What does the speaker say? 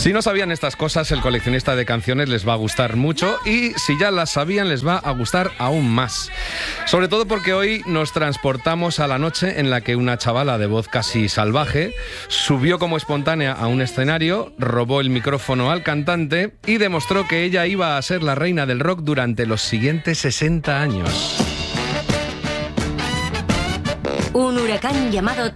Si no sabían estas cosas, el coleccionista de canciones les va a gustar mucho, y si ya las sabían, les va a gustar aún más. Sobre todo porque hoy nos transportamos a la noche en la que una chavala de voz casi salvaje subió como espontánea a un escenario, robó el micrófono al cantante y demostró que ella iba a ser la reina del rock durante los siguientes 60 años. Un huracán llamado